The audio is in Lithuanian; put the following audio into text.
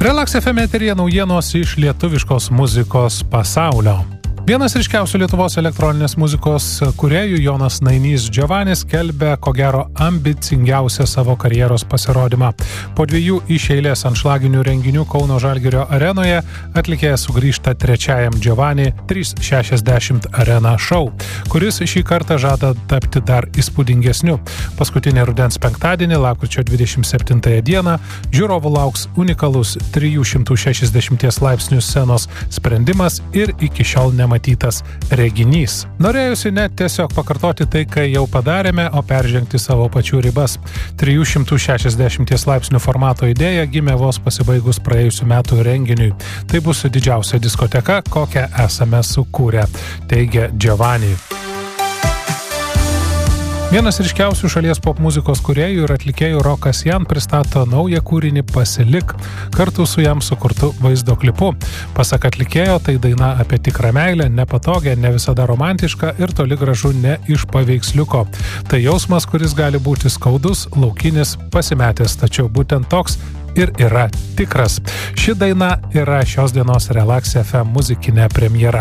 Relax FM eteryje naujienos iš lietuviškos muzikos pasaulio. Vienas ryškiausių Lietuvos elektroninės muzikos kūrėjų Jonas Nainys Džiovanis skelbia ko gero ambicingiausią savo karjeros pasirodymą. Po 2 iš eilės anšlaginių renginių Kauno Žalgirio arenoje atlikėjas sugrįžta trečiajam Džiovani 360 Arena show, kuris šį kartą žada tapti dar įspūdingesniu. Paskutinį rudens penktadienį, lapkričio 27 dieną, žiūrovų lauks unikalus 360 laipsnių scenos sprendimas ir iki šiol nematytas reginys. Norėjusi net tiesiog pakartoti tai, kai jau padarėme, o peržengti savo pačių ribas. 360 laipsnių formato idėja gimė vos pasibaigus praėjusių metų renginiui. Tai bus didžiausia diskoteka, kokią esame sukūrę, teigia Džiovani. Vienas ryškiausių šalies pop muzikos kūrėjų ir atlikėjų Rokas Jan pristato naują kūrinį Pasilik kartu su jam sukurtu vaizdo klipu. Pasak atlikėjo, tai daina apie tikrą meilę, nepatogią, ne visada romantišką ir toli gražu ne iš paveiksliuko. Tai jausmas, kuris gali būti skaudus, laukinis, pasimetęs, tačiau būtent toks ir yra tikras. Ši daina yra šios dienos Relax FM muzikinė premjera.